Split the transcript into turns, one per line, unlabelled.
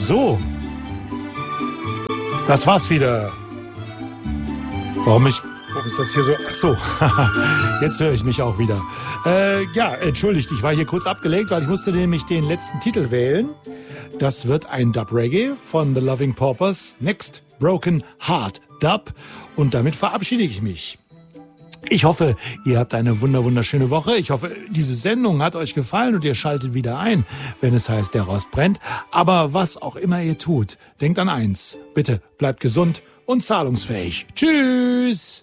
So. Das war's wieder. Warum ist das hier so? Ach so, jetzt höre ich mich auch wieder. Ja, entschuldigt, ich war hier kurz abgelenkt, weil ich musste nämlich den letzten Titel wählen. Das wird ein Dub-Reggae von The Loving Paupers, Next Broken Heart Dub. Und damit verabschiede ich mich. Ich hoffe, ihr habt eine wunderschöne Woche. Ich hoffe, diese Sendung hat euch gefallen und ihr schaltet wieder ein, wenn es heißt, der Rost brennt. Aber was auch immer ihr tut, denkt an eins. Bitte bleibt gesund und zahlungsfähig. Tschüss!